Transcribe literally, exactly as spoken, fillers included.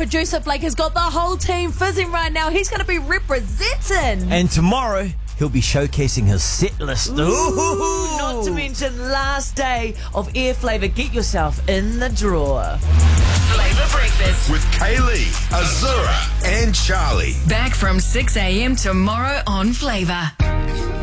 producer Blake has got the whole team fizzing right now. He's going to be representing. And tomorrow, he'll be showcasing his set list. Ooh, Ooh. not to mention last day of Air Flavour. Get yourself in the drawer. Flavour Breakfast with Kaylee, Azura, and Charlie. back from six a.m. tomorrow on Flavour.